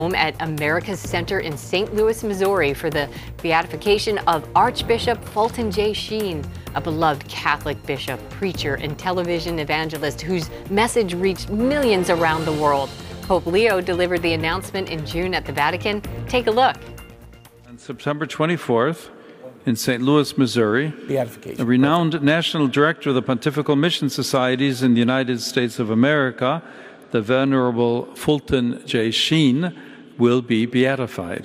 At America's Center in St. Louis, Missouri for the beatification of Archbishop Fulton J. Sheen, a beloved Catholic bishop, preacher, and television evangelist whose message reached millions around the world. Pope Leo delivered the announcement in June at the Vatican. Take a look. On September 24th, in St. Louis, Missouri, beatification. A renowned national director of the Pontifical Mission Societies in the United States of America, the Venerable Fulton J. Sheen, will be beatified.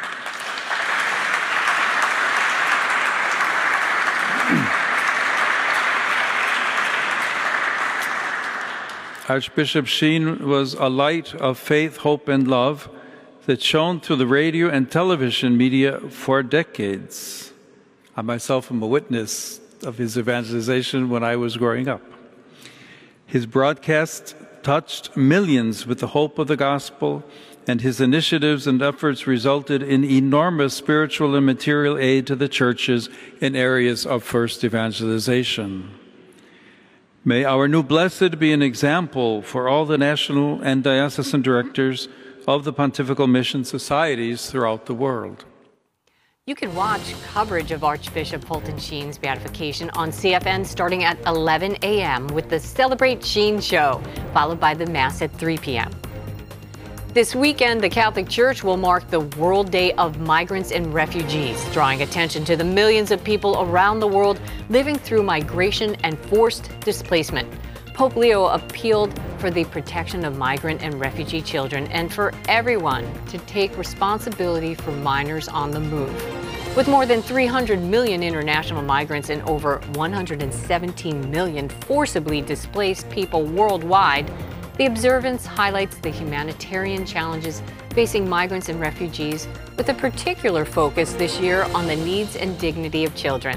Archbishop Sheen was a light of faith, hope, and love that shone through the radio and television media for decades. I myself am a witness of his evangelization when I was growing up. His broadcasts touched millions with the hope of the gospel, and his initiatives and efforts resulted in enormous spiritual and material aid to the churches in areas of first evangelization. May our new blessed be an example for all the national and diocesan directors of the Pontifical Mission Societies throughout the world. You can watch coverage of Archbishop Fulton Sheen's beatification on CFN starting at 11 a.m. with the Celebrate Sheen Show, followed by the Mass at 3 p.m. This weekend, the Catholic Church will mark the World Day of Migrants and Refugees, drawing attention to the millions of people around the world living through migration and forced displacement. Pope Leo appealed for the protection of migrant and refugee children and for everyone to take responsibility for minors on the move. With more than 300 million international migrants and over 117 million forcibly displaced people worldwide, the observance highlights the humanitarian challenges facing migrants and refugees, with a particular focus this year on the needs and dignity of children.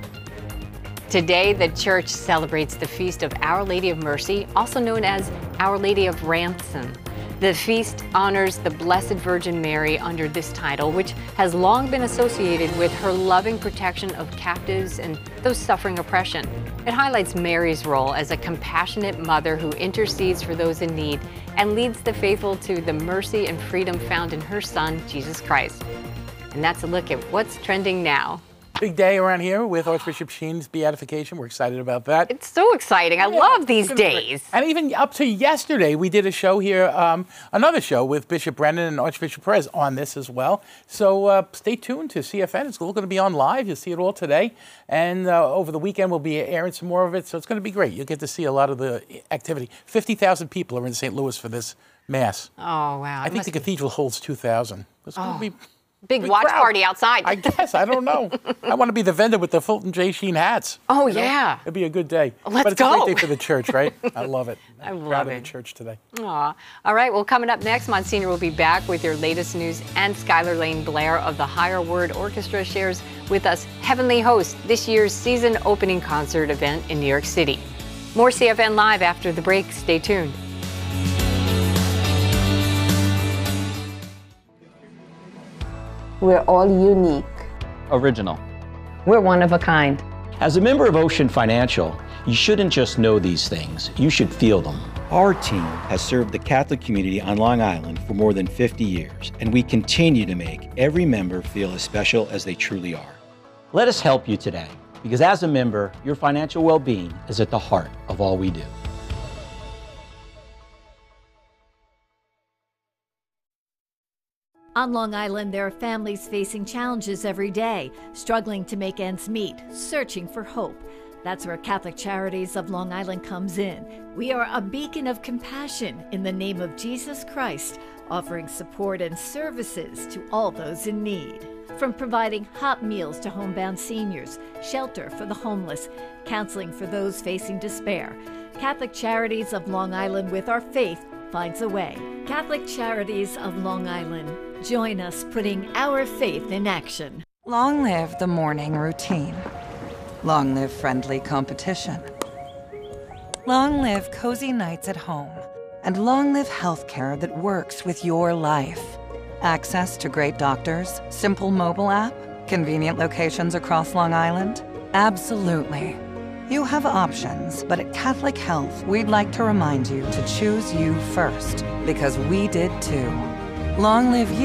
Today, the Church celebrates the feast of Our Lady of Mercy, also known as Our Lady of Ransom. The feast honors the Blessed Virgin Mary under this title, which has long been associated with her loving protection of captives and those suffering oppression. It highlights Mary's role as a compassionate mother who intercedes for those in need and leads the faithful to the mercy and freedom found in her Son, Jesus Christ. And that's a look at what's trending now. Big day around here with Archbishop Sheen's beatification. We're excited about that. It's so exciting. I love these days. And even up to yesterday, we did a show here, another show with Bishop Brennan and Archbishop Perez on this as well. So stay tuned to CFN. It's going to be on live. You'll see it all today. And over the weekend, we'll be airing some more of it. So it's going to be great. You'll get to see a lot of the activity. 50,000 people are in St. Louis for this Mass. Oh, wow. I think the cathedral holds 2,000. It's going to be... Big watch party outside. I guess. I don't know. I want to be the vendor with the Fulton J. Sheen hats. Oh, yeah. It'd be a good day. Let's but it's go. a great day for the church, right? I love it. I love proud it. of the church today. Aw. All right. Well, coming up next, Monsignor will be back with your latest news, and Skylar Lane Blair of the Higher Word Orchestra shares with us Heavenly Host, this year's season opening concert event in New York City. More CFN Live after the break. Stay tuned. We're all unique. Original. We're one of a kind. As a member of Ocean Financial, you shouldn't just know these things, you should feel them. Our team has served the Catholic community on Long Island for more than 50 years, and we continue to make every member feel as special as they truly are. Let us help you today, because as a member, your financial well-being is at the heart of all we do. On Long Island, there are families facing challenges every day, struggling to make ends meet, searching for hope. That's where Catholic Charities of Long Island comes in. We are a beacon of compassion in the name of Jesus Christ, offering support and services to all those in need. From providing hot meals to homebound seniors, shelter for the homeless, counseling for those facing despair, Catholic Charities of Long Island, with our faith, finds a way. Catholic Charities of Long Island. Join us putting our faith in action. Long live the morning routine. Long live friendly competition. Long live cozy nights at home. And long live healthcare that works with your life. Access to great doctors, simple mobile app, convenient locations across Long Island? Absolutely. You have options, but at Catholic Health, we'd like to remind you to choose you first, because we did too. Long live you.